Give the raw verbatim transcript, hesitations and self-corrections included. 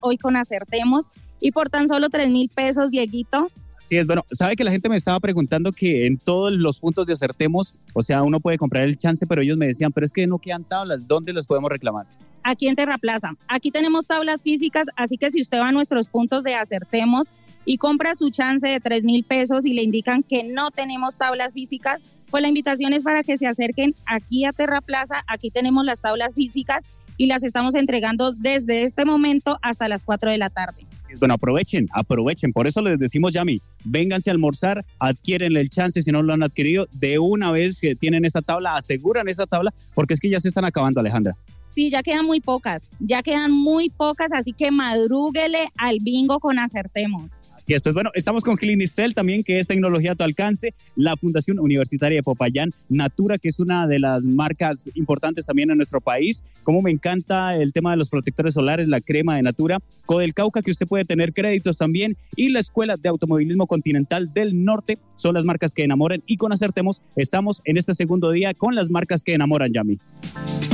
hoy con Acertemos y por tan solo tres mil pesos, Dieguito. Sí, es bueno. Sabe que la gente me estaba preguntando que en todos los puntos de Acertemos, o sea, uno puede comprar el chance, pero ellos me decían, pero es que no quedan tablas, ¿dónde las podemos reclamar? Aquí en Terraplaza. Aquí tenemos tablas físicas, así que si usted va a nuestros puntos de Acertemos y compra su chance de tres mil pesos y le indican que no tenemos tablas físicas, pues la invitación es para que se acerquen aquí a Terraplaza. Aquí tenemos las tablas físicas y las estamos entregando desde este momento hasta las cuatro de la tarde. Bueno, aprovechen, aprovechen. Por eso les decimos, Yami, vénganse a almorzar, adquieren el chance si no lo han adquirido. De una vez que tienen esa tabla, aseguran esa tabla, porque es que ya se están acabando, Alejandra. Sí, ya quedan muy pocas, ya quedan muy pocas, así que madrúguele al bingo con Acertemos. Así es, pues bueno, estamos con Clinicel también, que es tecnología a tu alcance, la Fundación Universitaria de Popayán, Natura, que es una de las marcas importantes también en nuestro país. Como me encanta el tema de los protectores solares, la crema de Natura, Codel Cauca, que usted puede tener créditos también, y la Escuela de Automovilismo Continental del Norte, son las marcas que enamoran, y con Acertemos estamos en este segundo día con las marcas que enamoran, Yami.